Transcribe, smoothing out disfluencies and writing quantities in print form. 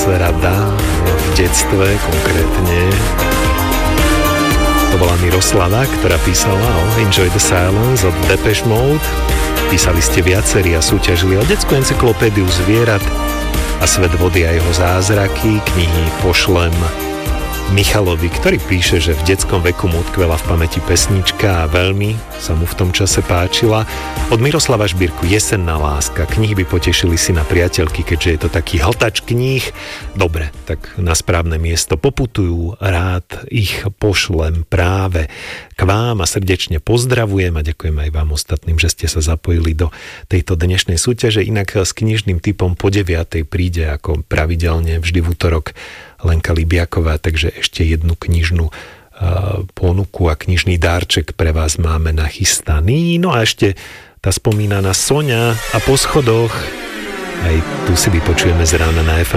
rada v detstve konkrétne. To bola Miroslava, ktorá písala o Enjoy the Silence od Depeche Mode. Písali ste viacerí a súťažili o detskú encyklopédiu zvierat a Svet vody a jeho zázraky. Knihy pošlem Michalovi, ktorý píše, že v detskom veku mu utkvela v pamäti pesnička a veľmi sa mu v tom čase páčila. Od Miroslava Žbírku Jesenná láska. Knihy by potešili si na priateľky, keďže je to taký hltač kníh. Dobre, tak na správne miesto poputujú, rád ich pošlem práve k vám a srdečne pozdravujem a ďakujem aj vám ostatným, že ste sa zapojili do tejto dnešnej súťaže. Inak s knižným tipom po 9:00 príde ako pravidelne vždy v utorok Lenka Libiaková, takže ešte jednu knižnú ponuku a knižný dárček pre vás máme nachystaný. No a ešte tá spomínaná Soňa a Po schodoch, aj tu si vypočujeme z rána na FM